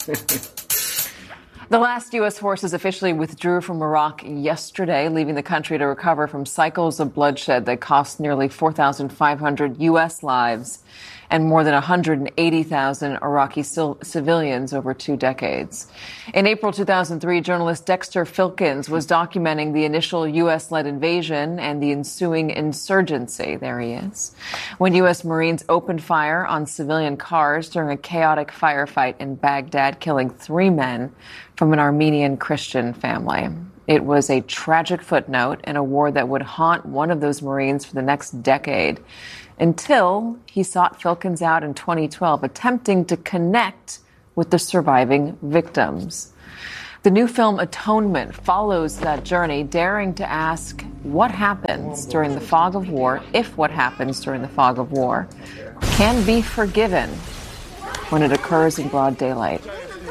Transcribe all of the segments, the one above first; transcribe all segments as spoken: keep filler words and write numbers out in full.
The last U S forces officially withdrew from Iraq yesterday, leaving the country to recover from cycles of bloodshed that cost nearly four thousand five hundred U S lives and more than one hundred eighty thousand Iraqi civilians over two decades. In April two thousand three, journalist Dexter Filkins was documenting the initial U S-led invasion and the ensuing insurgency. There he is. When U S Marines opened fire on civilian cars during a chaotic firefight in Baghdad, killing three men from an Armenian Christian family. It was a tragic footnote in a war that would haunt one of those Marines for the next decade, until he sought Filkins out in twenty twelve, attempting to connect with the surviving victims. The new film Atonement follows that journey, daring to ask what happens during the fog of war, if what happens during the fog of war can be forgiven when it occurs in broad daylight.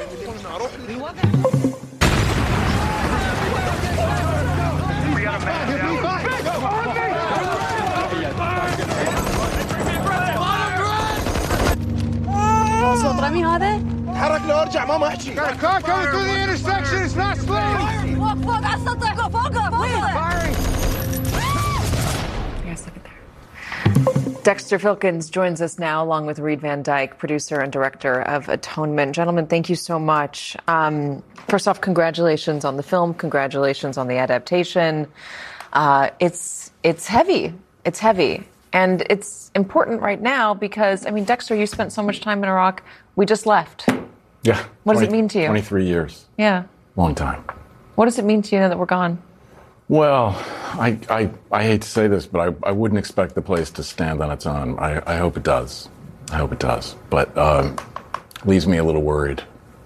صوترمي هذا؟ تحرك لأرجع ماما احكي. Can't go through the intersection, it's not slowing. فوق فوق على السطح فوق فوق. Yes, look at there. Dexter Filkins joins us now, along with Reed Van Dyke, producer and director of Atonement. Gentlemen, thank you so much. Um, first off, congratulations on the film. Congratulations on the adaptation. Uh, it's it's heavy. It's heavy. And it's important right now because, I mean, Dexter, you spent so much time in Iraq. We just left. Yeah. What does it mean to you? twenty-three years. Yeah. Long time. What does it mean to you now that we're gone? Well, I I, I hate to say this, but I, I wouldn't expect the place to stand on its own. I, I hope it does. I hope it does. But um, leaves me a little worried.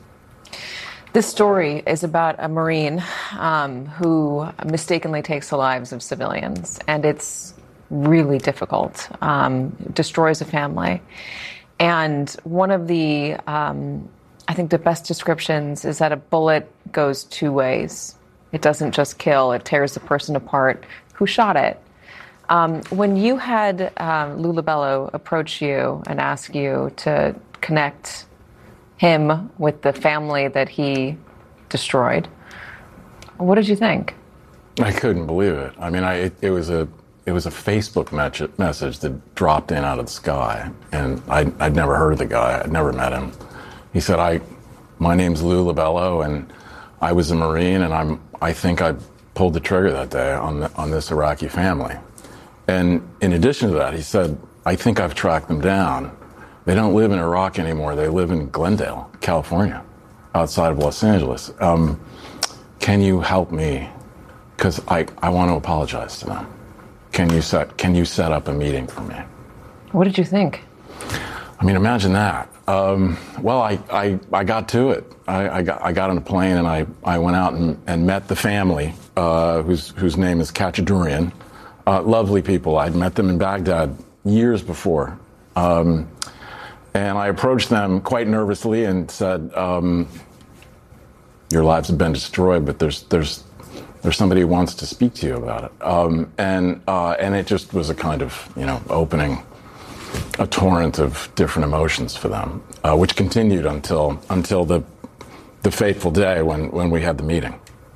This story is about a Marine um, who mistakenly takes the lives of civilians. And it's really difficult, um, destroys a family. And one of the, um, I think the best descriptions is that a bullet goes two ways. It doesn't just kill, it tears the person apart who shot it. Um, when you had um, Lou Lobello approach you and ask you to connect him with the family that he destroyed, what did you think? I couldn't believe it. I mean, I, it, it was a It was a Facebook me- message that dropped in out of the sky, and I, I'd never heard of the guy. I'd never met him. He said, "I, my name's Lou Lobello, and I was a Marine, and I'm. I think I pulled the trigger that day on the, on this Iraqi family." And in addition to that, he said, "I think I've tracked them down. They don't live in Iraq anymore. They live in Glendale, California, outside of Los Angeles. Um, can you help me? Because I, I want to apologize to them. Can you set Can you set up a meeting for me?" What did you think? I mean, imagine that. Um, well, I, I, I got to it. I, I got I got on a plane and I, I went out and, and met the family, uh, whose whose name is Khachadurian. Uh, lovely people. I'd met them in Baghdad years before, um, and I approached them quite nervously and said, um, "Your lives have been destroyed, but there's there's." There's somebody who wants to speak to you about it." Um, and uh, and it just was a kind of, you know, opening a torrent of different emotions for them, uh, which continued until until the the fateful day when, when we had the meeting.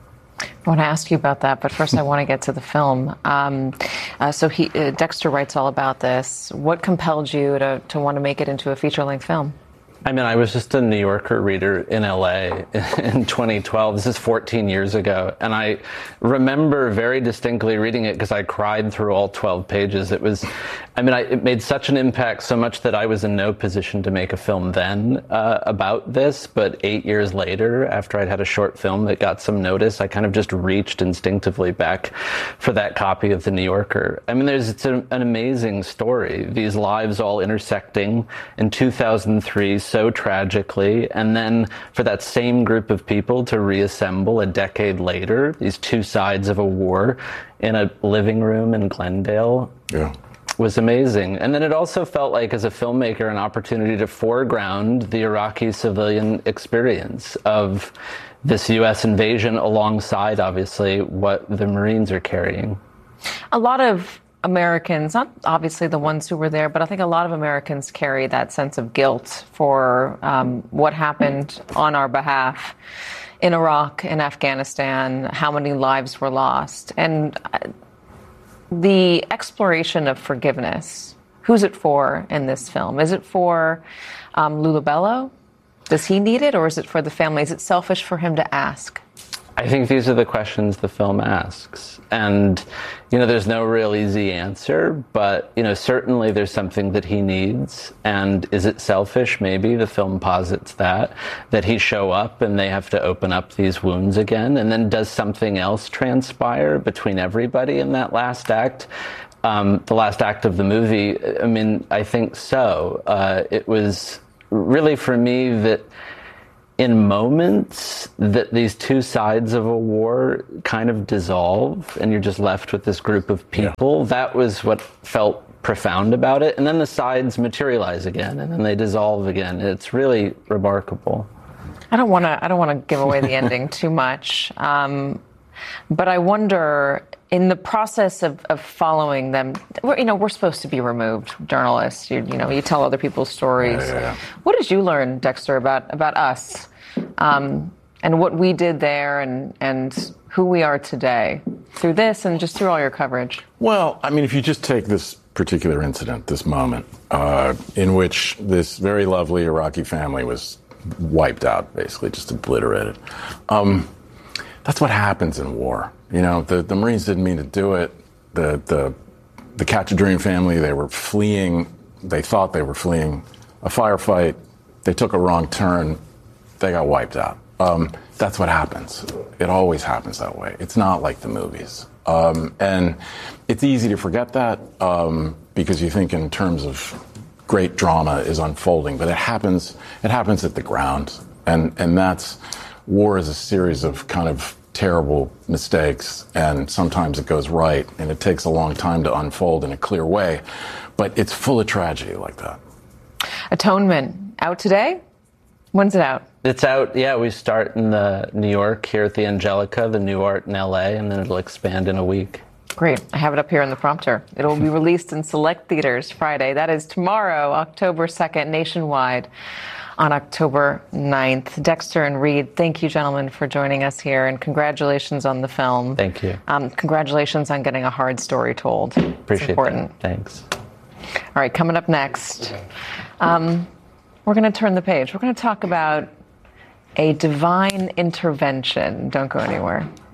I want to ask you about that, but first I want to get to the film. Um, uh, so he, uh, Dexter writes all about this. What compelled you to, to want to make it into a feature-length film? I mean, I was just a New Yorker reader in L A in twenty twelve. This is fourteen years ago. And I remember very distinctly reading it because I cried through all twelve pages. It was, I mean, I, it made such an impact, so much that I was in no position to make a film then uh, about this. But eight years later, after I'd had a short film that got some notice, I kind of just reached instinctively back for that copy of The New Yorker. I mean, there's it's a, an amazing story. These lives all intersecting in two thousand three, so tragically, and then for that same group of people to reassemble a decade later, these two sides of a war in a living room in Glendale, yeah, was amazing. And then it also felt like, as a filmmaker, an opportunity to foreground the Iraqi civilian experience of this U S invasion alongside, obviously, what the Marines are carrying. A lot of Americans, not obviously the ones who were there, but I think a lot of Americans carry that sense of guilt for um, what happened on our behalf in Iraq, in Afghanistan, how many lives were lost. And the exploration of forgiveness, who's it for in this film? Is it for um, Lula Bello? Does he need it, or is it for the family? Is it selfish for him to ask? I think these are the questions the film asks. And, you know, there's no real easy answer, but, you know, certainly there's something that he needs. And is it selfish? Maybe the film posits that, that he show up and they have to open up these wounds again. And then does something else transpire between everybody in that last act? Um, the last act of the movie, I mean, I think so. Uh, it was really for me that in moments that these two sides of a war kind of dissolve and you're just left with this group of people, yeah. That was what felt profound about it. And then the sides materialize again and then they dissolve again. It's really remarkable. I don't want to, I don't want to give away the ending too much. Um, but I wonder, in the process of, of following them, we're, you know, we're supposed to be removed journalists. You, you know, you tell other people's stories. Yeah, yeah, yeah. What did you learn, Dexter, about about us um, and what we did there, and and who we are today through this and just through all your coverage? Well, I mean, if you just take this particular incident, this moment, uh, in which this very lovely Iraqi family was wiped out, basically just obliterated. Um, That's what happens in war. You know, the, the Marines didn't mean to do it. The, the, the Khachaturian family, they were fleeing. They thought they were fleeing a firefight. They took a wrong turn. They got wiped out. Um, that's what happens. It always happens that way. It's not like the movies. Um, and it's easy to forget that um, because you think in terms of great drama is unfolding, but it happens, it happens at the ground. And, and that's, war is a series of kind of terrible mistakes, and sometimes it goes right, and it takes a long time to unfold in a clear way, but it's full of tragedy like that. Atonement, out today? When's it out? It's out, yeah, we start in the New York here at the Angelica, the New Art in L A, and then it'll expand in a week. Great. I have it up here in the prompter. It'll be released in select theaters Friday. That is tomorrow, October second, nationwide. On October ninth. Dexter and Reed, thank you, gentlemen, for joining us here, and congratulations on the film. Thank you. Um, congratulations on getting a hard story told. Appreciate it's important. That. Thanks. All right, coming up next, um, we're going to turn the page. We're going to talk about a divine intervention. Don't go anywhere.